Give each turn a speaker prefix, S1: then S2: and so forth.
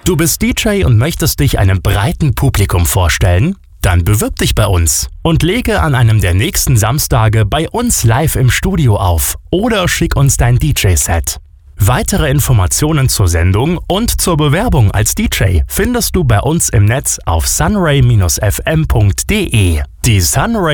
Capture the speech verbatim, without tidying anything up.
S1: Du bist D J und möchtest dich einem breiten Publikum vorstellen? Dann bewirb dich bei uns und lege an einem der nächsten Samstage bei uns live im Studio auf oder schick uns dein D J-Set. Weitere Informationen zur Sendung und zur Bewerbung als D J findest du bei uns im Netz auf sunray Bindestrich f m punkt d e. Die Sunray